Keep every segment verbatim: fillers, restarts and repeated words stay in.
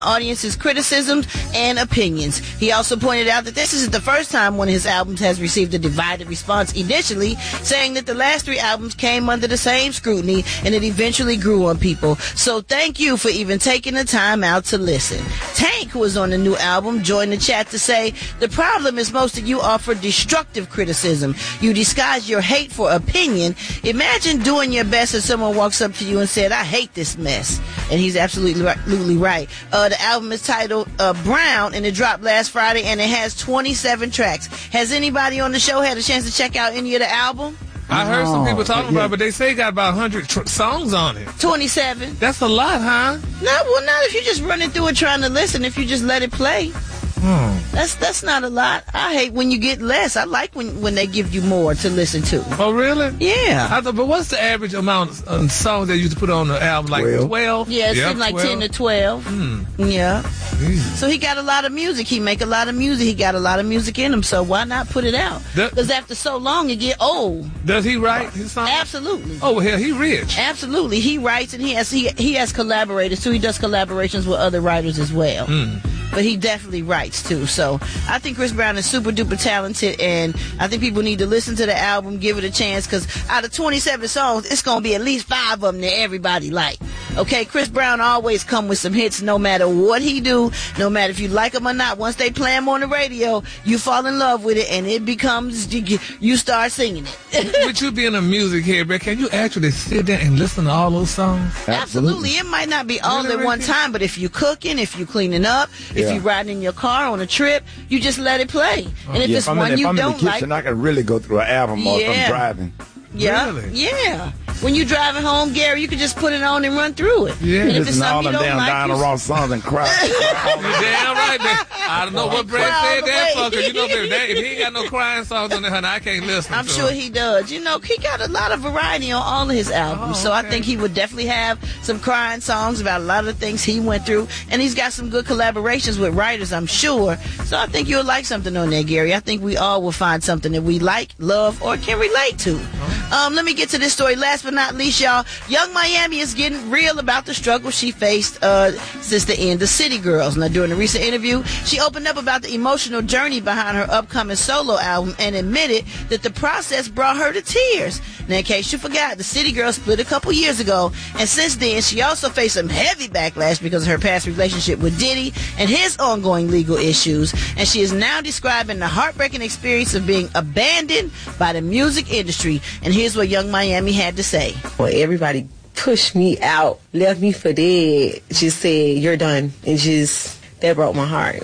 audience's criticisms and opinions. He also pointed out that this isn't the first time one of his albums has received a divided response initially, saying that the last three albums came under the same scrutiny and it eventually grew on people. So thank you for even taking the time out to listen. Tank, who is on the new album, joined the chat to say, the problem is most of you offer destructive criticism. You disguise your hate for opinion. Imagine doing your best and someone walks up to you and said, I hate this mess. And he's absolutely, absolutely right. Uh, the album is titled uh, Brown, and it dropped last Friday, and it has twenty-seven tracks. Has anybody on the show had a chance to check out any of the album? I heard some people talking about it, but they say it got about one hundred tr- songs on it. twenty-seven. That's a lot, huh? No, well, not if you're just running through it trying to listen. If you just let it play. Hmm. That's that's not a lot. I hate when you get less. I like when, when they give you more to listen to. Oh, really? Yeah. I thought, but what's the average amount of songs they used to put on the album? Like twelve? twelve? Yeah, it yep, seemed like twelve. ten to twelve. Hmm. Yeah. Mm. So he got a lot of music. He make a lot of music. He got a lot of music in him. So why not put it out? Because after so long, it get old. Does he write his songs? Absolutely. Oh, hell, he rich. Absolutely. He writes, and he has he, he has collaborators, too. He does collaborations with other writers as well. Mm. But he definitely writes, too. So I think Chris Brown is super duper talented, and I think people need to listen to the album, give it a chance, because out of twenty-seven songs, it's going to be at least five of them that everybody like. Okay, Chris Brown always come with some hits no matter what he do, no matter if you like him or not. Once they play him on the radio, you fall in love with it, and it becomes, you, you start singing it. With you being a music head, Rick, can you actually sit there and listen to all those songs? Absolutely. Absolutely. It might not be all really, at one Ricky? time, but if you cooking, if you cleaning up, yeah. if you riding in your car on a trip, you just let it play. And if yeah, it's if one in, you if I'm don't in the kitchen, like, I can really go through an album while yeah. I'm driving. Yeah, really? yeah. When you driving home, Gary, you can just put it on and run through it. Yeah, and if listen to all them damn like, Diana Ross songs and cry. You're damn right, man. I don't know what Brad said that for, because you know, baby, that, if he ain't got no crying songs on there, honey, I can't listen. I'm to sure him. he does. You know, he got a lot of variety on all of his albums, oh, okay. so I think he would definitely have some crying songs about a lot of the things he went through, and he's got some good collaborations with writers, I'm sure. So I think you'll like something on there, Gary. I think we all will find something that we like, love, or can relate to. Oh. Um, let me get to this story. Last but not least, y'all, Young Miami is getting real about the struggle she faced uh, since the end of City Girls. Now, during a recent interview, she opened up about the emotional journey behind her upcoming solo album and admitted that the process brought her to tears. Now, in case you forgot, the City Girls split a couple years ago, and since then, she also faced some heavy backlash because of her past relationship with Diddy and his ongoing legal issues, and she is now describing the heartbreaking experience of being abandoned by the music industry. And here's what Young Miami had to say. Well, everybody pushed me out, left me for dead, just said, you're done. And just, that broke my heart.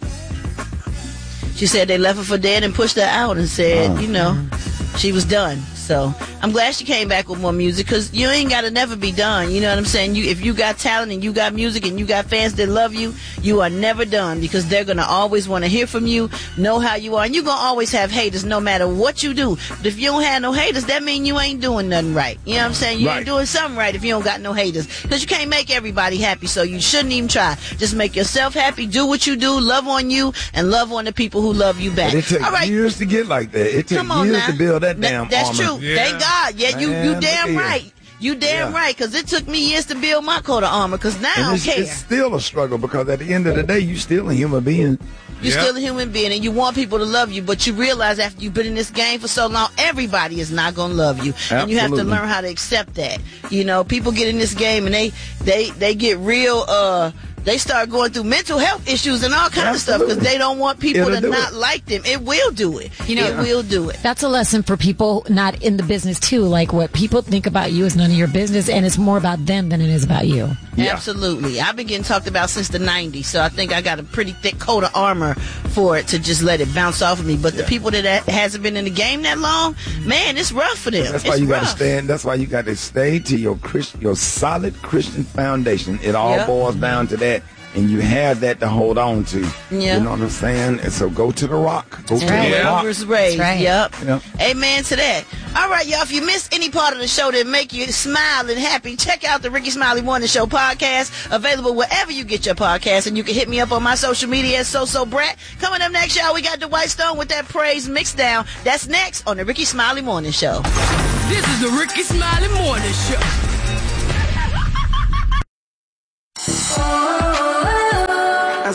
She said they left her for dead and pushed her out and said, oh. you know, she was done. So I'm glad she came back with more music, because you ain't got to never be done. You know what I'm saying? You, if you got talent and you got music and you got fans that love you, you are never done, because they're going to always want to hear from you, know how you are. And you're going to always have haters no matter what you do. But if you don't have no haters, that means you ain't doing nothing right. You know what I'm saying? You right. ain't doing something right if you don't got no haters, because you can't make everybody happy, so you shouldn't even try. Just make yourself happy, do what you do, love on you, and love on the people who love you back. But it took All right. years to get like that. It took years now. to build that Th- damn That's armor. true. Yeah. Thank God. Yeah, you, Man, you damn look right. here. You damn Yeah. right, because it took me years to build my coat of armor, because now And I don't it's, care. it's still a struggle, because at the end of the day, you still a human being. You're Yep. still a human being, and you want people to love you, but you realize after you've been in this game for so long, everybody is not going to love you. Absolutely. And you have to learn how to accept that. You know, people get in this game, and they, they, they get real... uh They start going through mental health issues and all kinds of stuff, because they don't want people It'll to do not it. like them. It will do it. You know, it will do it. That's a lesson for people not in the business, too. Like, what people think about you is none of your business, and it's more about them than it is about you. Yeah. Absolutely. I've been getting talked about since the nineties, so I think I got a pretty thick coat of armor for it to just let it bounce off of me. But Yeah. the people that ha- hasn't been in the game that long, man, it's rough for them. That's why it's you got to rough. stand. That's why you got to stay to your Christ, your solid Christian foundation. It all Yep. boils down to that. And you have that to hold on to. Yeah. You know what I'm saying? And so go to the rock. Go to right. the Where rock. was raised. That's right. Yep. Yep. Amen to that. All right, y'all. If you missed any part of the show that make you smile and happy, check out the Ricky Smiley Morning Show podcast, available wherever you get your podcast. And you can hit me up on my social media at So-So Brat. Coming up next, y'all, we got Dwight Stone with that praise mix down. That's next on the Ricky Smiley Morning Show. This is the Ricky Smiley Morning Show.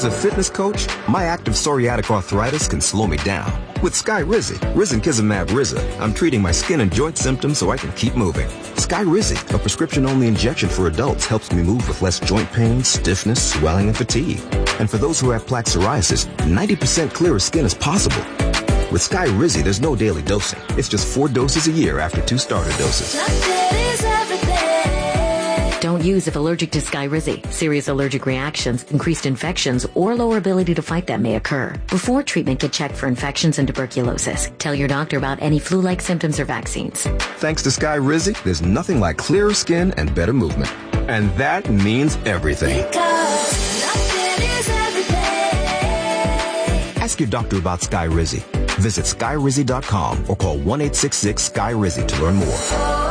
As a fitness coach, my active psoriatic arthritis can slow me down. With Skyrizi, Risankizumab Riza, I'm treating my skin and joint symptoms so I can keep moving. Skyrizi, a prescription-only injection for adults, helps me move with less joint pain, stiffness, swelling, and fatigue. And for those who have plaque psoriasis, ninety percent clearer skin is possible. With Skyrizi, there's no daily dosing. It's just four doses a year after two starter doses. Don't use if allergic to Skyrizi. Serious allergic reactions, increased infections, or lower ability to fight them may occur. Before treatment, get checked for infections and tuberculosis. Tell your doctor about any flu-like symptoms or vaccines. Thanks to Skyrizi, there's nothing like clearer skin and better movement. And that means everything. Ask your doctor about Skyrizi. Visit Skyrizi dot com or call one eight six six Skyrizi to learn more.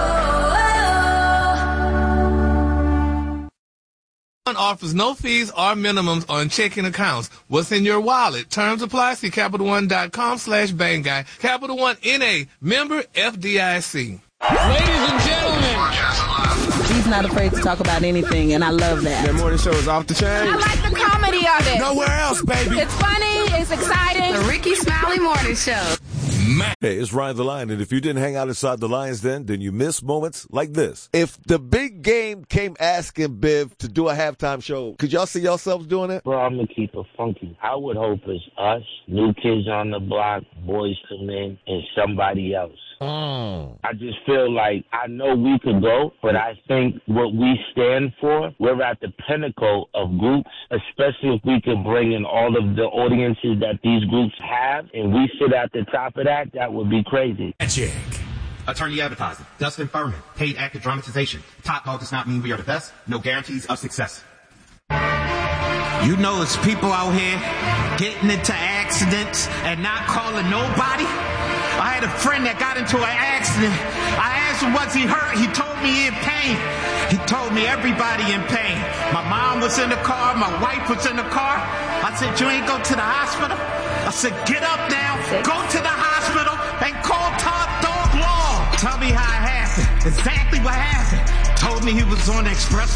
Offers no fees or minimums on checking accounts. What's in your wallet? Terms apply. See Capital One dot com slash bang guy. Capital One N A, member F D I C. Ladies and gentlemen. He's not afraid to talk about anything, and I love that. That morning show is off the chain. I like the comedy of it. Nowhere else, baby. It's funny. It's exciting. The Ricky Smiley Morning Show. Hey, it's Ryan the Lion, and if you didn't hang out inside the Lions Den, then you miss moments like this. If the big game came asking Biv to do a halftime show, could y'all see yourselves doing it? Bro, I'm going to keep it funky. I would hope it's us, New Kids on the Block, Boys to Men, and somebody else. Mm. I just feel like I know we could go, but I think what we stand for, we're at the pinnacle of groups, especially if we can bring in all of the audiences that these groups have, and we sit at the top of that, that would be crazy. Magic. Attorney advertising. Dustin Furman. Paid actor dramatization. Top dog does not mean we are the best. No guarantees of success. You know it's people out here getting into accidents and not calling nobody. I had a friend that got into an accident. I asked him, was he hurt? He told me in pain. He told me everybody in pain. My mom was in the car. My wife was in the car. I said, you ain't go to the hospital? I said, get up now, go to the hospital, and call Top Dog Law. Tell me how it happened. Exactly what happened. Told me he was on the express.